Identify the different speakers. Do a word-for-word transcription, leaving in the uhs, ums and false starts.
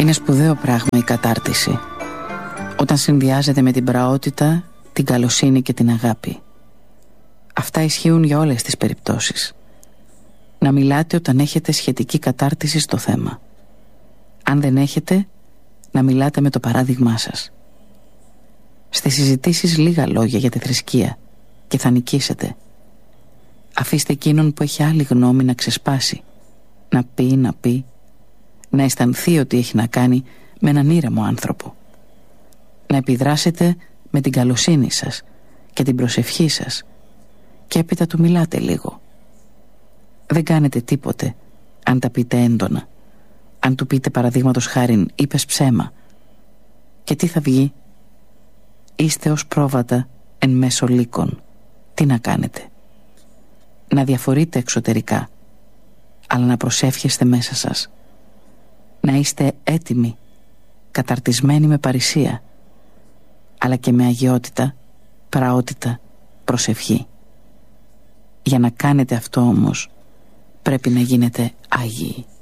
Speaker 1: Είναι σπουδαίο πράγμα η κατάρτιση, όταν συνδυάζεται με την πραότητα, την καλοσύνη και την αγάπη. Αυτά ισχύουν για όλες τις περιπτώσεις. Να μιλάτε όταν έχετε σχετική κατάρτιση στο θέμα. Αν δεν έχετε, να μιλάτε με το παράδειγμά σας. Στις συζητήσεις λίγα λόγια για τη θρησκεία και θα νικήσετε. Αφήστε εκείνον που έχει άλλη γνώμη να ξεσπάσει, να πει, να πει, να αισθανθεί ότι έχει να κάνει με έναν ήρεμο άνθρωπο. Να επιδράσετε με την καλοσύνη σας και την προσευχή σας και έπειτα του μιλάτε λίγο. Δεν κάνετε τίποτε αν τα πείτε έντονα. Αν του πείτε παραδείγματος χάριν είπες ψέμα, και τι θα βγει? Είστε ως πρόβατα εν μέσω λύκων. Τι να κάνετε? Να διαφορείτε εξωτερικά, αλλά να προσεύχεστε μέσα σας. Να είστε έτοιμοι, καταρτισμένοι με παρησία, αλλά και με αγιότητα, πραότητα, προσευχή. Για να κάνετε αυτό όμως πρέπει να γίνετε άγιοι.